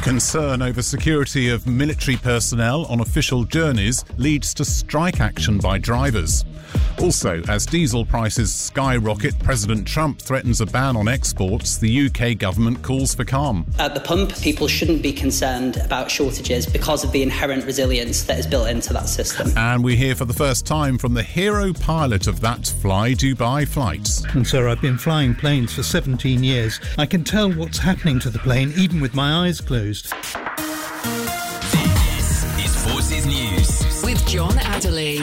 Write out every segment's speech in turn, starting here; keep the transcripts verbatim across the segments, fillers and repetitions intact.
Concern over security of military personnel on official journeys leads to strike action by drivers. Also, as diesel prices skyrocket, President Trump threatens a ban on exports. The U K government calls for calm. At the pump, people shouldn't be concerned about shortages because of the inherent resilience that is built into that system. And we hear for the first time from the hero pilot of that Fly Dubai flight. And sir, I've been flying planes for seventeen years. I can tell what's happening to the plane even with my eyes closed. This is Forces News with John Adderley.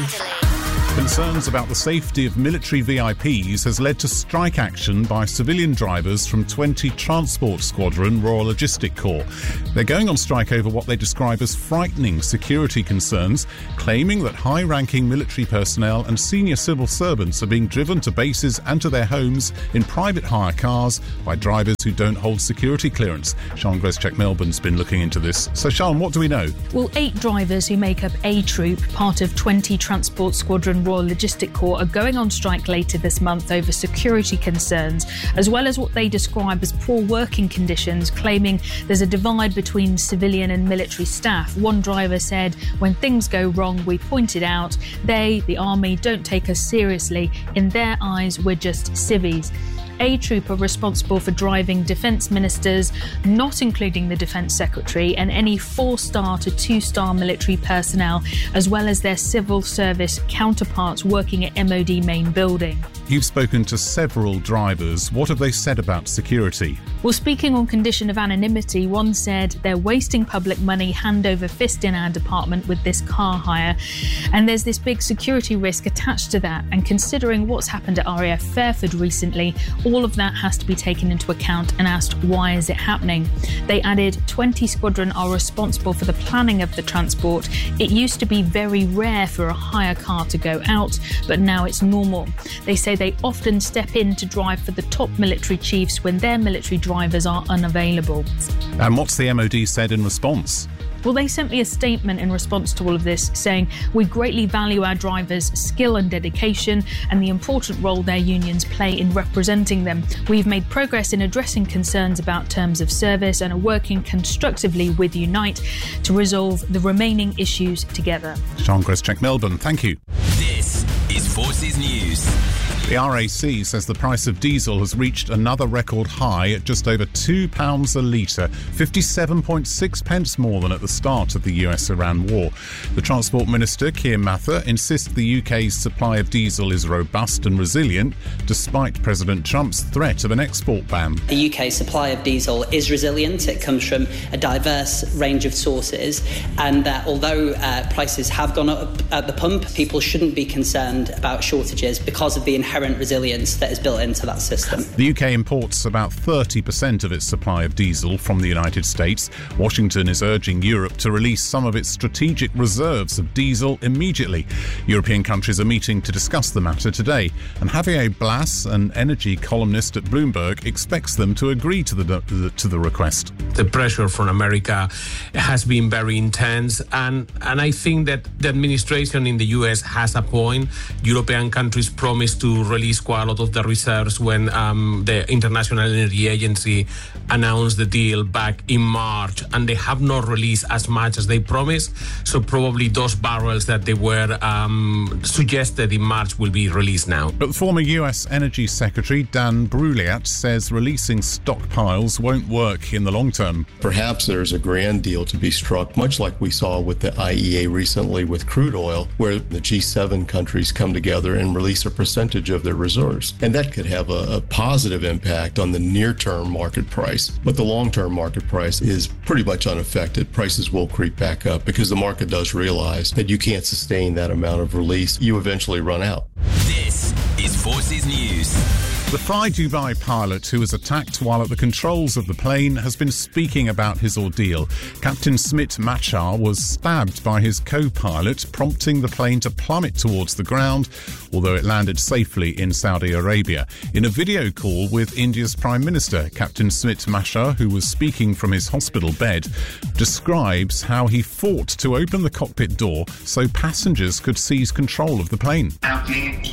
Concerns about the safety of military V I Ps has led to strike action by civilian drivers from twenty Transport Squadron Royal Logistic Corps. They're going on strike over what they describe as frightening security concerns, claiming that high-ranking military personnel and senior civil servants are being driven to bases and to their homes in private hire cars by drivers who don't hold security clearance. Sian Greszczyk-Melbourne's been looking into this. So, Sian, what do we know? Well, eight drivers who make up A Troop, part of twenty Transport Squadron Royal Logistic Corps, are going on strike later this month over security concerns, as well as what they describe as poor working conditions, claiming there's a divide between civilian and military staff. One driver said, "When things go wrong, we point it out. They, the army, don't take us seriously. In their eyes, we're just civvies." A Troop are responsible for driving defence ministers, not including the Defence Secretary, and any four-star to two-star military personnel, as well as their civil service counterparts working at M O D main building. You've spoken to several drivers. What have they said about security? Well, speaking on condition of anonymity, one said, "They're wasting public money hand over fist in our department with this car hire. And there's this big security risk attached to that. And considering what's happened at R A F Fairford recently, all of that has to be taken into account and asked, why is it happening?" They added, twenty Squadron are responsible for the planning of the transport. It used to be very rare for a hire car to go out, but now it's normal. They say they often step in to drive for the top military chiefs when their military drivers are unavailable. And what's the M O D said in response? Well, they sent me a statement in response to all of this saying, "We greatly value our drivers' skill and dedication and the important role their unions play in representing them. We've made progress in addressing concerns about terms of service and are working constructively with Unite to resolve the remaining issues together." Sian Greszczyk-Melbourne, thank you. This is Forces News. The R A C says the price of diesel has reached another record high at just over two pounds a litre, fifty-seven point six pence more than at the start of the U S-Iran war. The Transport Minister, Keir Mather, insists the U K's supply of diesel is robust and resilient, despite President Trump's threat of an export ban. The U K supply of diesel is resilient. It comes from a diverse range of sources, and that although uh, prices have gone up at the pump, people shouldn't be concerned about shortages because of the inherent resilience that is built into that system. The U K imports about thirty percent of its supply of diesel from the United States. Washington is urging Europe to release some of its strategic reserves of diesel immediately. European countries are meeting to discuss the matter today, and Javier Blas, an energy columnist at Bloomberg, expects them to agree to the, to the request. The pressure from America has been very intense, and, and I think that the administration in the U S has a point. European countries promised to release quite a lot of the reserves when um, the International Energy Agency announced the deal back in March, and they have not released as much as they promised. So probably those barrels that they were um, suggested in March will be released now. But the former U S Energy Secretary Dan Breuliat says releasing stockpiles won't work in the long term. Perhaps there's a grand deal to be struck, much like we saw with the I E A recently with crude oil, where the G seven countries come together and release a percentage of their reserves. And that could have a, a positive impact on the near-term market price. But the long-term market price is pretty much unaffected. Prices will creep back up because the market does realize that you can't sustain that amount of release. You eventually run out. This is Forces News. The Fly Dubai pilot who was attacked while at the controls of the plane has been speaking about his ordeal. Captain Smit Machar was stabbed by his co-pilot, prompting the plane to plummet towards the ground, although it landed safely in Saudi Arabia. In a video call with India's Prime Minister, Captain Smit Machar, who was speaking from his hospital bed, describes how he fought to open the cockpit door so passengers could seize control of the plane. Our plane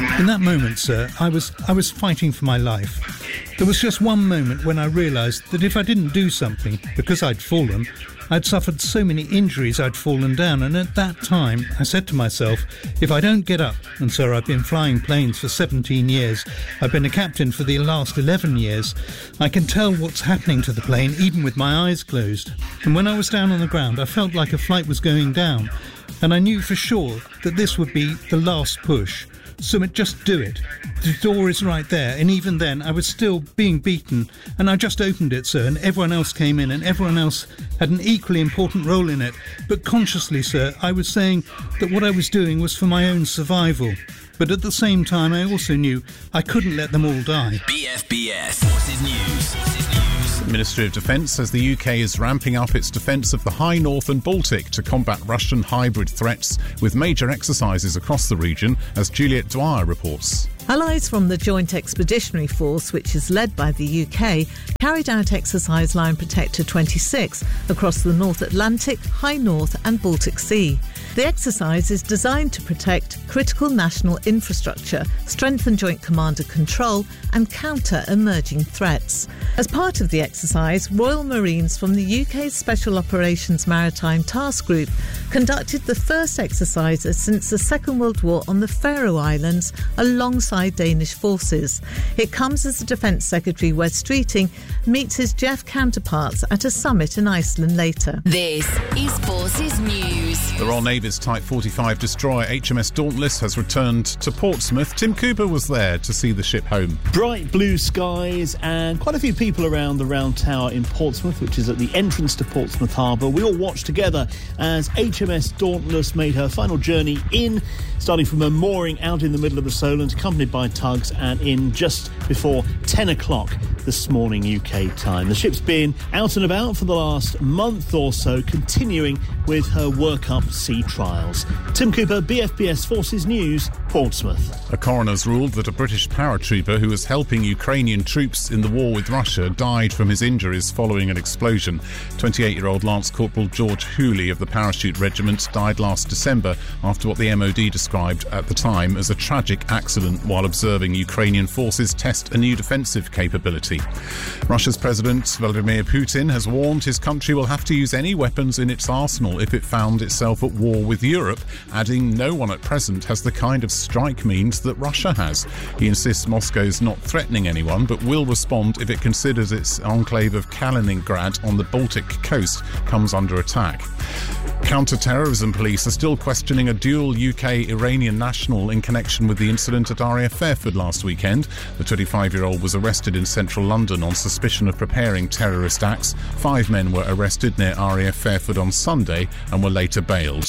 In that moment, sir, I was I was fighting for my life. There was just one moment when I realised that if I didn't do something, because I'd fallen, I'd suffered so many injuries I'd fallen down, and at that time I said to myself, if I don't get up, and sir, I've been flying planes for seventeen years, I've been a captain for the last eleven years, I can tell what's happening to the plane even with my eyes closed. And when I was down on the ground, I felt like a flight was going down, and I knew for sure that this would be the last push. Sumit, just do it. The door is right there, and even then I was still being beaten, and I just opened it, sir, and everyone else came in, and everyone else had an equally important role in it. But consciously, sir, I was saying that what I was doing was for my own survival. But at the same time, I also knew I couldn't let them all die. B F B S Forces News. Forces News. The Ministry of Defence says the U K is ramping up its defence of the High North and Baltic to combat Russian hybrid threats, with major exercises across the region, as Juliet Dwyer reports. Allies from the Joint Expeditionary Force, which is led by the U K, carried out exercise Lion Protector twenty-six across the North Atlantic, High North and Baltic Sea. The exercise is designed to protect critical national infrastructure, strengthen joint commander control and counter emerging threats. As part of the exercise, Royal Marines from the U K's Special Operations Maritime Task Group conducted the first exercises since the Second World War on the Faroe Islands alongside Danish forces. It comes as the Defence Secretary Wes Streeting meets his J E F counterparts at a summit in Iceland later. This is Forces News. The Royal Navy's Type forty-five destroyer H M S Dauntless has returned to Portsmouth. Tim Cooper was there to see the ship home. Bright blue skies and quite a few people around the Round Tower in Portsmouth, which is at the entrance to Portsmouth Harbour. We all watched together as H M S Dauntless made her final journey in, starting from a mooring out in the middle of the Solent, accompanied by tugs, and in just before ten o'clock this morning U K time. The ship's been out and about for the last month or so, continuing with her work-up sea trials. Tim Cooper, B F B S Forces News, Portsmouth. A coroner's ruled that a British paratrooper who was helping Ukrainian troops in the war with Russia died from his injuries following an explosion. twenty-eight-year-old Lance Corporal George Hooley of the Parachute Regiment died last December after what the M O D described at the time as a tragic accident while observing Ukrainian forces test a new defensive capability. Russia's President Vladimir Putin has warned his country will have to use any weapons in its arsenal if it found itself at war with Europe, adding no one at present has the kind of strike means that Russia has. He insists Moscow's not threatening anyone, but will respond if it considers its enclave of Kaliningrad on the Baltic coast comes under attack. Counter-terrorism police are still questioning a dual U K-Iranian national in connection with the incident at R A F Fairford last weekend. The twenty-five-year-old was arrested in central London on suspicion of preparing terrorist acts. Five men were arrested near R A F Fairford on Sunday and were later bailed.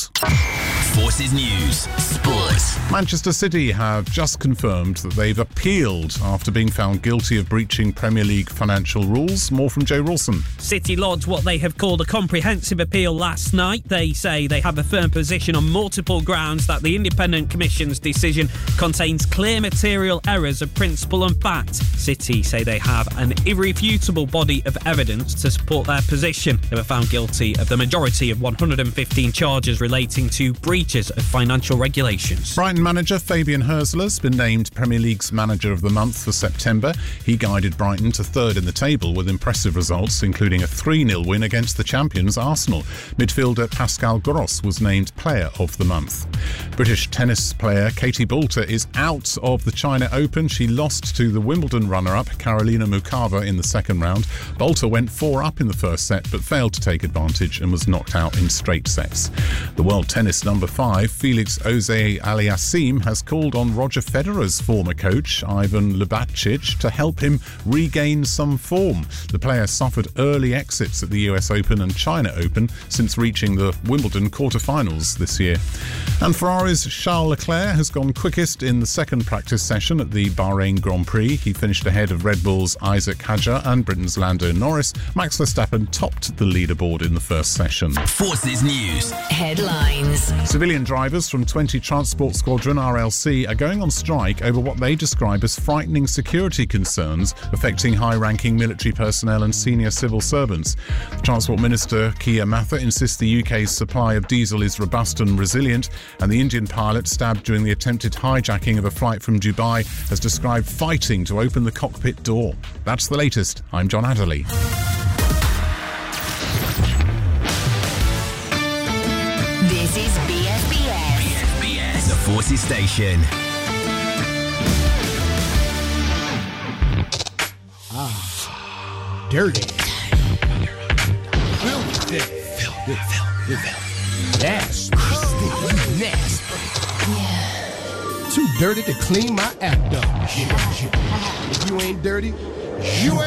Forces News Sports. Manchester City have just confirmed that they've appealed after being found guilty of breaching Premier League financial rules. More from Joe Rawson. City lodged what they have called a comprehensive appeal last night. They say they have a firm position on multiple grounds that the Independent Commission's decision contains clear material errors of principle and fact. City say they have an irrefutable body of evidence to support their position. They were found guilty of the majority of one hundred fifteen charges relating to breaches of financial regulations. Brighton manager Fabian Hersler's been named Premier League's Manager of the Month for September. He guided Brighton to third in the table with impressive results, including a three nil win against the champions Arsenal. Midfielder Pascal Gross was named Player of the Month. British tennis player Katie Boulter is out of the China Open. She lost to the Wimbledon runner-up Karolina Muchova in the second round. Boulter went four up in the first set but failed to take advantage and was knocked out in straight sets. The world tennis number five, Felix Auger-Aliassime, has called on Roger Federer's former coach, Ivan Lubavitch, to help him regain some form. The player suffered early exits at the U S Open and China Open since reaching the Wimbledon quarterfinals this year. And Ferrari's Charles Leclerc has gone quickest in the second practice session at the Bahrain Grand Prix. He finished ahead of Red Bull's Isaac Hadjar and Britain's Lando Norris. Max Verstappen topped the leaderboard in the first session. Forces News Headlines. Civilian drivers from twenty Transport Squadron R L C are going on strike over what they describe as frightening security concerns affecting high-ranking military personnel and senior civil servants. The Transport Minister, Keir Mather, insists the U K's supply of diesel is robust and resilient, and the Indian pilot stabbed during the attempted hijacking of a flight from Dubai has described fighting to open the cockpit door. That's the latest. I'm John Adderley. This is B S B S. B S B S, the Forces Station. Ah, dirty. Filthy. Filthy. Filthy. Nasty. Nasty. Yeah. Too dirty to clean my act up. If you ain't dirty, you ain't